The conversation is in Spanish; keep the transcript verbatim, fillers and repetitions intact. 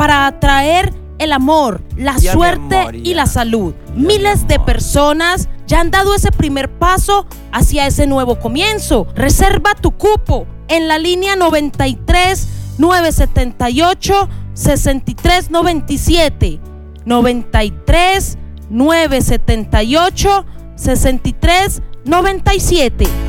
para atraer el amor, la Ya, mi suerte amor, y ya. la salud. Ya, mi Miles de amor. personas ya han dado ese primer paso hacia ese nuevo comienzo. Reserva tu cupo en la línea noventa y tres, nueve setenta y ocho, sesenta y tres noventa y siete. noventa y tres, nueve setenta y ocho, sesenta y tres noventa y siete.